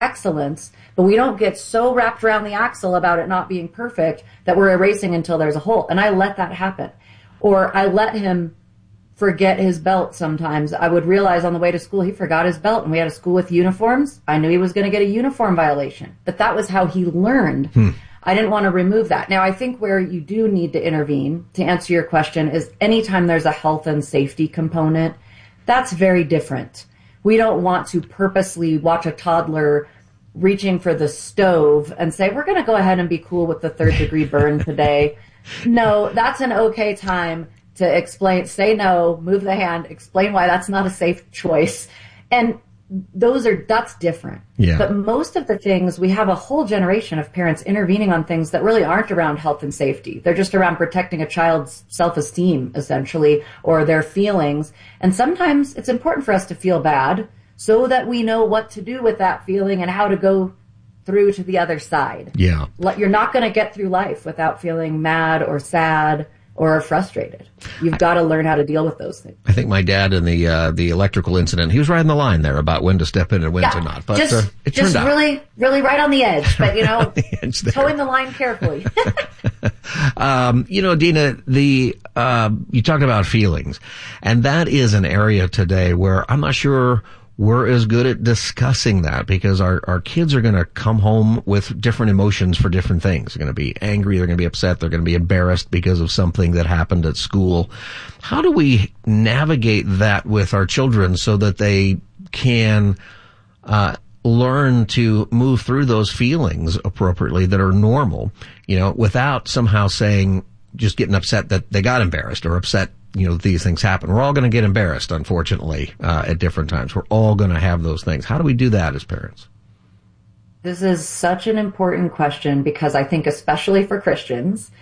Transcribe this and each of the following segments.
excellence, but we don't get so wrapped around the axle about it not being perfect that we're erasing until there's a hole. And I let that happen. Or I let him forget his belt sometimes. I would realize on the way to school he forgot his belt, and we had a school with uniforms. I knew he was going to get a uniform violation, but that was how he learned. I didn't want to remove that. Now, I think where you do need to intervene, to answer your question, is anytime there's a health and safety component, that's very different. We don't want to purposely watch a toddler reaching for the stove and say, we're going to go ahead and be cool with the 3rd-degree burn today. No, that's an okay time to explain, say no, move the hand, explain why that's not a safe choice. And that's different. Yeah. But most of the things, we have a whole generation of parents intervening on things that really aren't around health and safety. They're just around protecting a child's self-esteem, essentially, or their feelings. And sometimes it's important for us to feel bad so that we know what to do with that feeling and how to go through to the other side. Yeah. You're not going to get through life without feeling mad or sad or frustrated. You've got to learn how to deal with those things. I think my dad in the electrical incident, he was right on the line there about when to step in and when to not. But it turned out. Really, really right on the edge. But, towing the line carefully. Dina, you talked about feelings, and that is an area today where I'm not sure we're as good at discussing that, because our kids are going to come home with different emotions for different things. They're going to be angry, they're going to be upset, they're going to be embarrassed because of something that happened at school. How do we navigate that with our children so that they can learn to move through those feelings appropriately that are normal, without somehow just getting upset that they got embarrassed, or upset these things happen. We're all going to get embarrassed, unfortunately, at different times. We're all going to have those things. How do we do that as parents? This is such an important question, because I think especially for Christians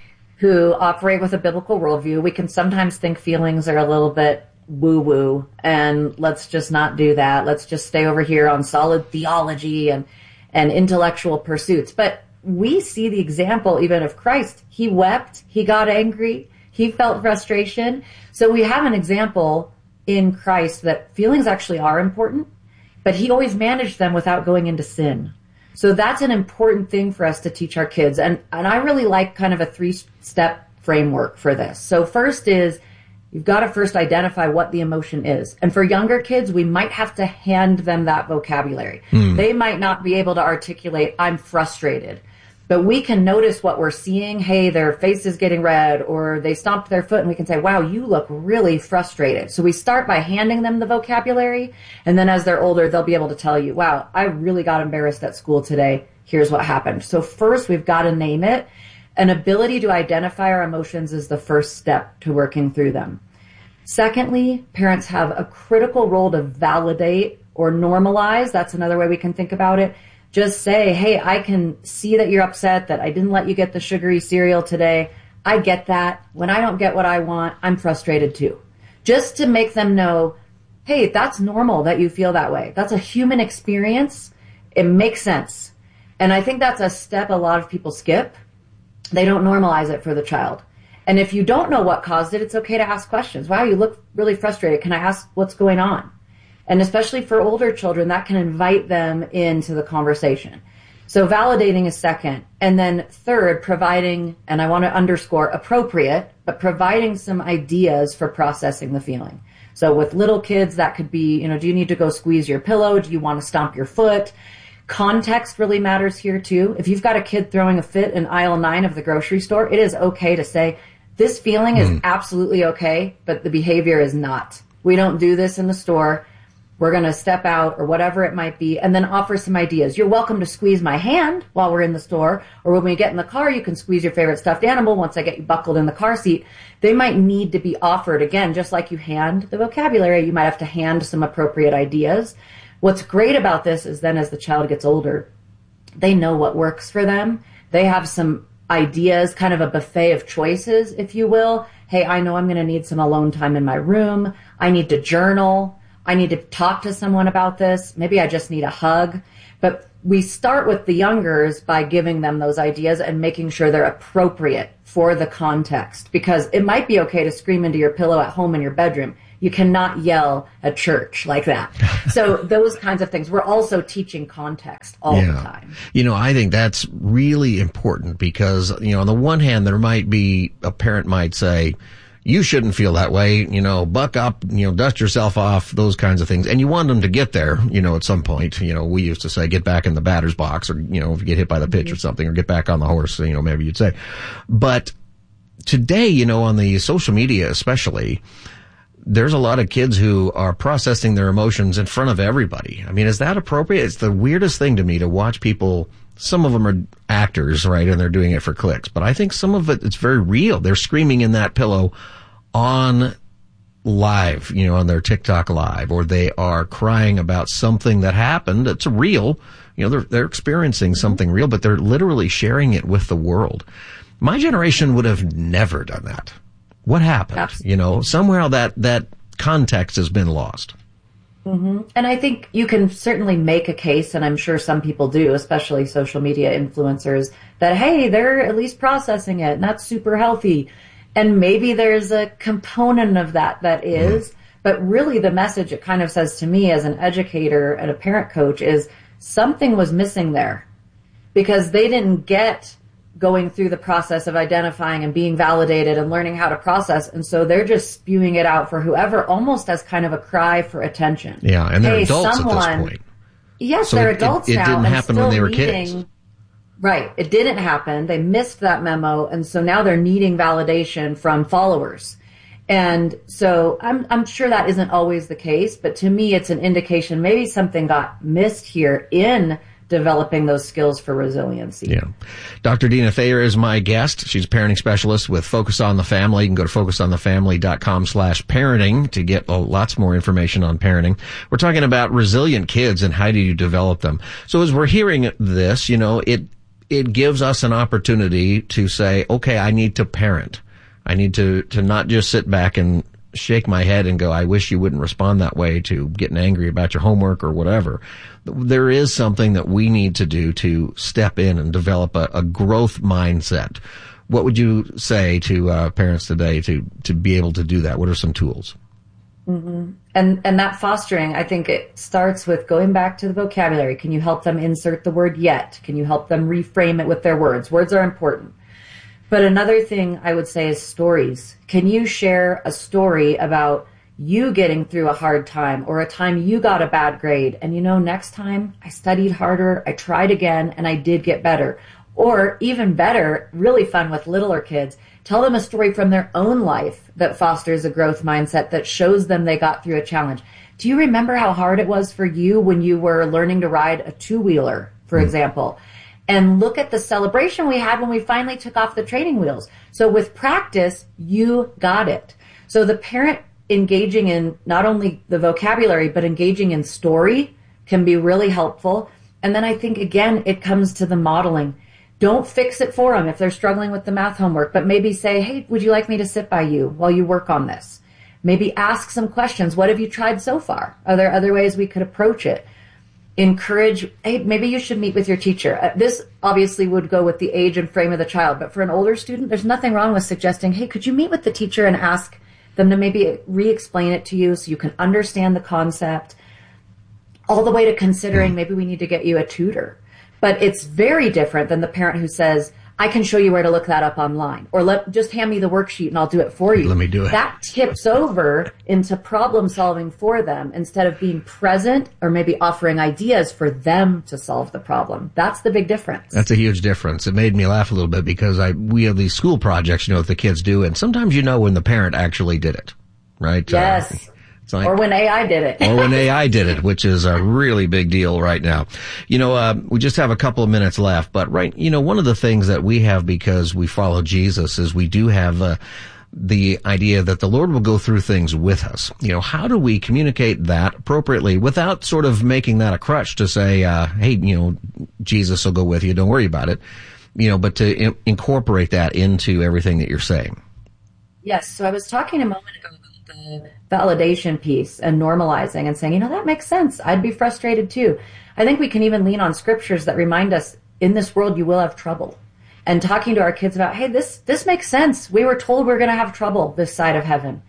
who operate with a biblical worldview, we can sometimes think feelings are a little bit woo-woo, and let's just not do that. Let's just stay over here on solid theology and intellectual pursuits. But we see the example even of Christ. He wept, he got angry, he felt frustration. So we have an example in Christ that feelings actually are important, but he always managed them without going into sin. So that's an important thing for us to teach our kids. And I really like kind of a 3-step framework for this. So first is, you've got to first identify what the emotion is. And for younger kids, we might have to hand them that vocabulary. They might not be able to articulate, I'm frustrated. But we can notice what we're seeing. Hey, their face is getting red, or they stomped their foot, and we can say, wow, you look really frustrated. So we start by handing them the vocabulary, and then as they're older, they'll be able to tell you, wow, I really got embarrassed at school today. Here's what happened. So first, we've got to name it. An ability to identify our emotions is the first step to working through them. Secondly, parents have a critical role to validate or normalize. That's another way we can think about it. Just say, hey, I can see that you're upset that I didn't let you get the sugary cereal today. I get that. When I don't get what I want, I'm frustrated too. Just to make them know, hey, that's normal that you feel that way. That's a human experience. It makes sense. And I think that's a step a lot of people skip. They don't normalize it for the child. And if you don't know what caused it, it's okay to ask questions. Wow, you look really frustrated. Can I ask what's going on? And especially for older children, that can invite them into the conversation. So validating is second. And then third, providing, and I want to underscore appropriate, but providing some ideas for processing the feeling. So with little kids, that could be, do you need to go squeeze your pillow? Do you want to stomp your foot? Context really matters here too. If you've got a kid throwing a fit in aisle 9 of the grocery store, it is okay to say, this feeling is absolutely okay, but the behavior is not. We don't do this in the store. We're going to step out, or whatever it might be, and then offer some ideas. You're welcome to squeeze my hand while we're in the store, or when we get in the car, you can squeeze your favorite stuffed animal once I get you buckled in the car seat. They might need to be offered. Again, just like you hand the vocabulary, you might have to hand some appropriate ideas. What's great about this is then as the child gets older, they know what works for them. They have some ideas, kind of a buffet of choices, if you will. Hey, I know I'm going to need some alone time in my room. I need to journal. I need to talk to someone about this. Maybe I just need a hug. But we start with the youngers by giving them those ideas and making sure they're appropriate for the context, because it might be okay to scream into your pillow at home in your bedroom. You cannot yell at church like that. So those kinds of things. We're also teaching context all the time. I think that's really important because, on the one hand, there might be a parent might say, you shouldn't feel that way, buck up, dust yourself off, those kinds of things. And you want them to get there, at some point. We used to say, get back in the batter's box, or, if you get hit by the pitch or something, or get back on the horse, maybe you'd say. But today, on the social media especially, there's a lot of kids who are processing their emotions in front of everybody. I mean, is that appropriate? It's the weirdest thing to me to watch people. Some of them are actors, right? And they're doing it for clicks. But I think some of it's very real. They're screaming in that pillow on live, on their TikTok live, or they are crying about something that happened. It's real. They're experiencing something real, but they're literally sharing it with the world. My generation would have never done that. What happened? Absolutely. Somewhere that context has been lost. Mm-hmm. And I think you can certainly make a case, and I'm sure some people do, especially social media influencers, that, hey, they're at least processing it, and that's super healthy. And maybe there's a component of that is, but really the message it kind of says to me as an educator and a parent coach is something was missing there, because they didn't get going through the process of identifying and being validated and learning how to process. And so they're just spewing it out for whoever, almost as kind of a cry for attention. Yeah, and they're adults at this point. Yes, so they're adults now. It didn't happen when they were kids. Right. It didn't happen. They missed that memo. And so now they're needing validation from followers. And so I'm sure that isn't always the case, but to me, it's an indication maybe something got missed here in developing those skills for resiliency. Yeah. Dr. Dina Thayer is my guest. She's a parenting specialist with Focus on the Family. You can go to focusonthefamily.com/parenting to get lots more information on parenting. We're talking about resilient kids and how do you develop them. So as we're hearing this, it gives us an opportunity to say, okay, I need to parent. I need to not just sit back and shake my head and go, I wish you wouldn't respond that way, to getting angry about your homework or whatever. There is something that we need to do to step in and develop a growth mindset. What would you say to parents today to be able to do that? What are some tools? Mm-hmm. And that fostering, I think it starts with going back to the vocabulary. Can you help them insert the word yet? Can you help them reframe it with their words? Words are important. But another thing I would say is stories. Can you share a story about you getting through a hard time or a time you got a bad grade? And next time I studied harder, I tried again, and I did get better. Or even better, really fun with littler kids, tell them a story from their own life that fosters a growth mindset that shows them they got through a challenge. Do you remember how hard it was for you when you were learning to ride a two-wheeler, for example? And look at the celebration we had when we finally took off the training wheels. So with practice, you got it. So the parent engaging in not only the vocabulary, but engaging in story can be really helpful. And then I think, again, it comes to the modeling. Don't fix it for them if they're struggling with the math homework, but maybe say, hey, would you like me to sit by you while you work on this? Maybe ask some questions. What have you tried so far? Are there other ways we could approach it? Encourage, hey, maybe you should meet with your teacher. This obviously would go with the age and frame of the child, but for an older student, there's nothing wrong with suggesting, hey, could you meet with the teacher and ask them to maybe re-explain it to you so you can understand the concept, all the way to considering maybe we need to get you a tutor. But it's very different than the parent who says, I can show you where to look that up online, or just hand me the worksheet and I'll do it for you. Let me do it. That tips over into problem solving for them instead of being present or maybe offering ideas for them to solve the problem. That's the big difference. That's a huge difference. It made me laugh a little bit because we have these school projects, that the kids do, and sometimes when the parent actually did it, right? Yes. Or when AI did it. Or when AI did it, which is a really big deal right now. We just have a couple of minutes left, but one of the things that we have because we follow Jesus is we do have the idea that the Lord will go through things with us. How do we communicate that appropriately without sort of making that a crutch to say, hey, Jesus will go with you, don't worry about it, but to incorporate that into everything that you're saying? Yes. So I was talking a moment ago about the validation piece and normalizing and saying, that makes sense. I'd be frustrated too. I think we can even lean on scriptures that remind us in this world you will have trouble. And talking to our kids about, hey, this makes sense. We were told we're going to have trouble this side of heaven.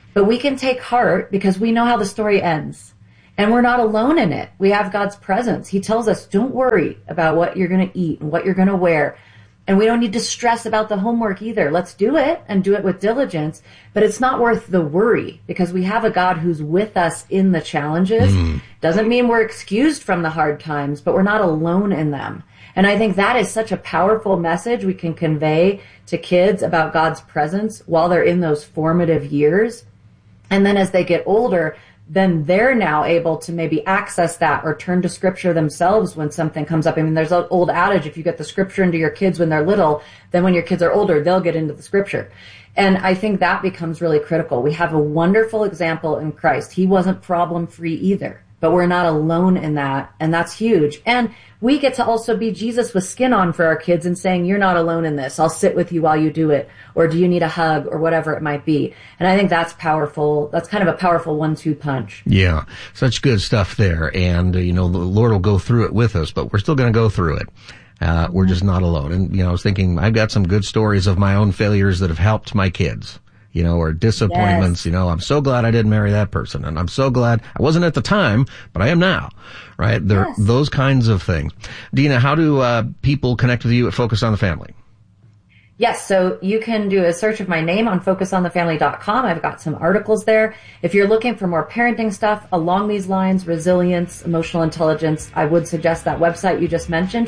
But we can take heart because we know how the story ends. And we're not alone in it. We have God's presence. He tells us, don't worry about what you're going to eat and what you're going to wear. And we don't need to stress about the homework either. Let's do it and do it with diligence. But it's not worth the worry because we have a God who's with us in the challenges. Doesn't mean we're excused from the hard times, but we're not alone in them. And I think that is such a powerful message we can convey to kids about God's presence while they're in those formative years. And then as they get older, then they're now able to maybe access that or turn to scripture themselves when something comes up. I mean, there's an old adage, if you get the scripture into your kids when they're little, then when your kids are older, they'll get into the scripture. And I think that becomes really critical. We have a wonderful example in Christ. He wasn't problem-free either, but we're not alone in that, and that's huge. And we get to also be Jesus with skin on for our kids and saying, you're not alone in this. I'll sit with you while you do it. Or do you need a hug or whatever it might be? And I think that's powerful. That's kind of a powerful 1-2 punch. Yeah, such good stuff there. And, the Lord will go through it with us, but we're still going to go through it. We're just not alone. And, I was thinking, I've got some good stories of my own failures that have helped my kids. Or disappointments, Yes. I'm so glad I didn't marry that person. And I'm so glad I wasn't at the time, but I am now, right? There, Yes. Those kinds of things. Dina, how do people connect with you at Focus on the Family? Yes, so you can do a search of my name on focusonthefamily.com. I've got some articles there. If you're looking for more parenting stuff along these lines, resilience, emotional intelligence, I would suggest that website you just mentioned,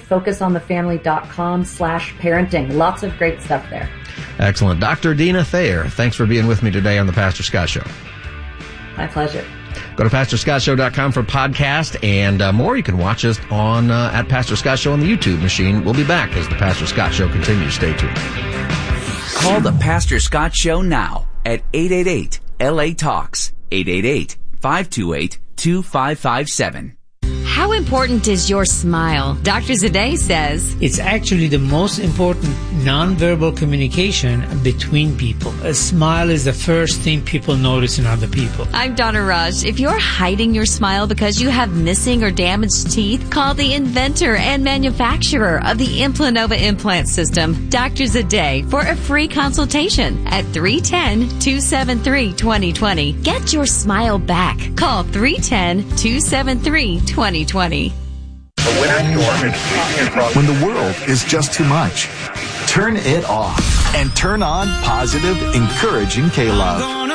focusonthefamily.com/parenting. Lots of great stuff there. Excellent. Dr. Dina Thayer, thanks for being with me today on the Pastor Scott Show. My pleasure. Go to PastorScottShow.com for podcast and more. You can watch us on at Pastor Scott Show on the YouTube machine. We'll be back as the Pastor Scott Show continues. Stay tuned. Call the Pastor Scott Show now at 888-LA-TALKS, 888-528-2557. How important is your smile? Dr. Zadeh says it's actually the most important nonverbal communication between people. A smile is the first thing people notice in other people. I'm Donna Rush. If you're hiding your smile because you have missing or damaged teeth, call the inventor and manufacturer of the Implanova implant system, Dr. Zadeh, for a free consultation at 310-273-2020. Get your smile back. Call 310-273-2020. When the world is just too much, turn it off and turn on positive, encouraging K-Love.